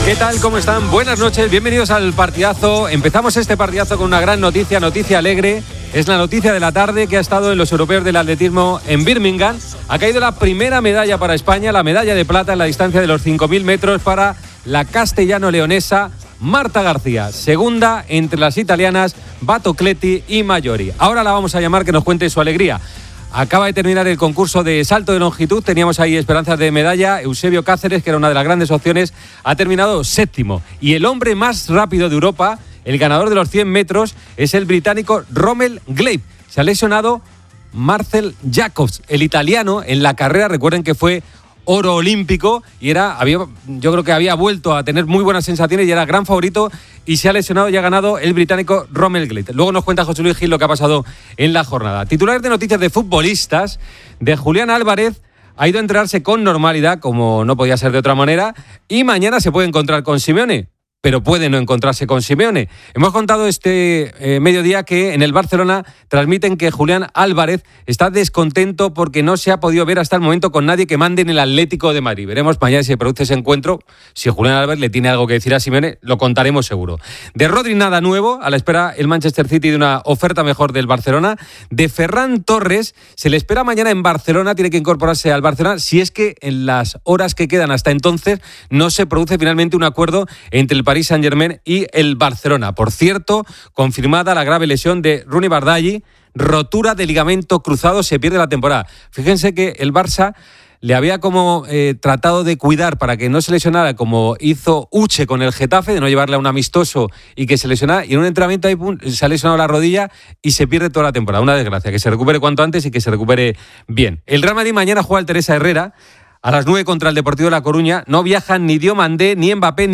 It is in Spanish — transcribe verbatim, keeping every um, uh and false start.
¿Qué tal? ¿Cómo están? Buenas noches, bienvenidos al partidazo. Empezamos este partidazo con una gran noticia, noticia alegre. Es la noticia de la tarde que ha estado en los europeos del atletismo en Birmingham. Ha caído la primera medalla para España, la medalla de plata en la distancia de los cinco mil metros para la castellano-leonesa Marta García. Segunda entre las italianas Batocletti y Maiori. Ahora la vamos a llamar que nos cuente su alegría. Acaba de terminar el concurso de salto de longitud, teníamos ahí esperanzas de medalla. Eusebio Cáceres, que era una de las grandes opciones, ha terminado séptimo. Y el hombre más rápido de Europa, el ganador de los cien metros, es el británico Rommel Gleip. Se ha lesionado Marcel Jacobs, el italiano, en la carrera. Recuerden que fue oro olímpico y era, había, yo creo que había vuelto a tener muy buenas sensaciones y era gran favorito, y se ha lesionado y ha ganado el británico Rommel Gleip. Luego nos cuenta José Luis Gil lo que ha pasado en la jornada. Titulares de noticias de futbolistas. De Julián Álvarez ha ido a entrenarse con normalidad, como no podía ser de otra manera, y mañana se puede encontrar con Simeone, pero puede no encontrarse con Simeone. Hemos contado este eh, mediodía que en el Barcelona transmiten que Julián Álvarez está descontento porque no se ha podido ver hasta el momento con nadie que mande en el Atlético de Madrid. Veremos mañana si se produce ese encuentro. Si Julián Álvarez le tiene algo que decir a Simeone, lo contaremos seguro. De Rodri nada nuevo, a la espera el Manchester City de una oferta mejor del Barcelona. De Ferran Torres, se le espera mañana en Barcelona, tiene que incorporarse al Barcelona, si es que en las horas que quedan hasta entonces no se produce finalmente un acuerdo entre el Paris Saint-Germain y el Barcelona. Por cierto, confirmada la grave lesión de Rooney Bardghji, rotura de ligamento cruzado, se pierde la temporada. Fíjense que el Barça le había como eh, tratado de cuidar para que no se lesionara, como hizo Uche con el Getafe, de no llevarle a un amistoso y que se lesionara, y en un entrenamiento ahí pum, se ha lesionado la rodilla y se pierde toda la temporada. Una desgracia, que se recupere cuanto antes y que se recupere bien. El Real Madrid mañana juega al Teresa Herrera a las nueve contra el Deportivo de La Coruña. No viajan ni Diomandé, ni Mbappé, ni